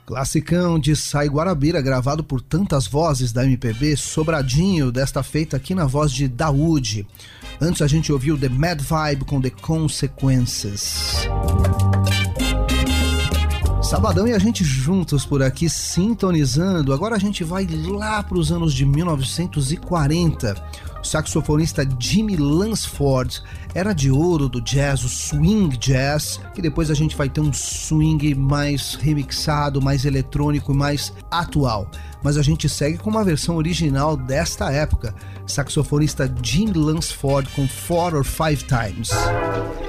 Classicão de Sai Guarabira, gravado por tantas vozes da MPB, Sobradinho, desta feita aqui na voz de Daoud. Antes a gente ouviu The Mad Vibe com The Consequences. Sabadão e a gente juntos por aqui sintonizando. Agora a gente vai lá para os anos de 1940. O saxofonista Jimmy Lunceford era de ouro do jazz, o swing jazz, que depois a gente vai ter um swing mais remixado, mais eletrônico, mais atual. Mas a gente segue com uma versão original desta época, saxofonista Jimmy Lunceford com 4 or 5 Times.